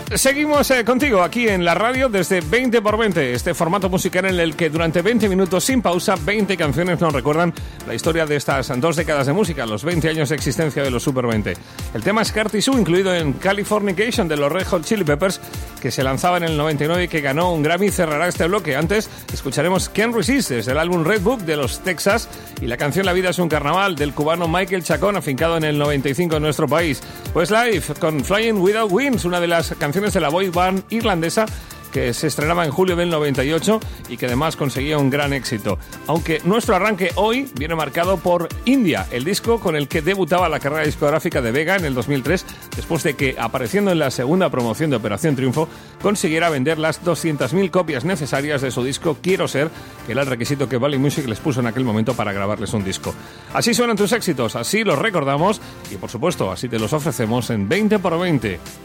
Seguimos contigo aquí en la radio desde 20x20, este formato musical en el que durante 20 minutos sin pausa, 20 canciones nos recuerdan la historia de estas 2 décadas de música, los 20 años de existencia de los Super 20. El tema es Carty Sue, incluido en Californication de los Red Hot Chili Peppers, que se lanzaba en el 99 y que ganó un Grammy, cerrará este bloque. Antes escucharemos Can't Resist desde el álbum Red Book de los Texas y la canción La vida es un carnaval del cubano Michael Chacón, afincado en el 95 en nuestro país. Pues Live con Flying Without Wings, una de las canciones de la boy band irlandesa que se estrenaba en julio del 98 y que además conseguía un gran éxito. Aunque nuestro arranque hoy viene marcado por India, el disco con el que debutaba la carrera discográfica de Vega en el 2003, después de que, apareciendo en la segunda promoción de Operación Triunfo, consiguiera vender las 200.000 copias necesarias de su disco Quiero Ser, que era el requisito que Valley Music les puso en aquel momento para grabarles un disco. Así suenan tus éxitos, así los recordamos y, por supuesto, así te los ofrecemos en 20x20.